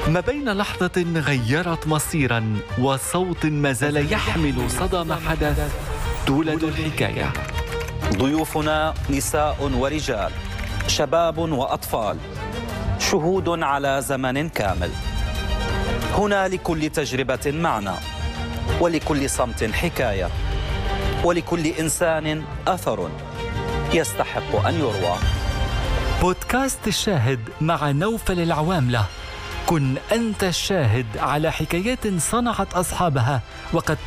ما بين لحظة غيرت مصيرا وصوت ما زال يحمل صدى ما حدث تولد الحكاية. ضيوفنا نساء ورجال، شباب وأطفال، شهود على زمن كامل. هنا لكل تجربة معنى، ولكل صمت حكاية، ولكل إنسان أثر يستحق أن يروى. بودكاست الشاهد مع نوفل العواملة. كن أنت الشاهد على حكايات صنعت أصحابها وقد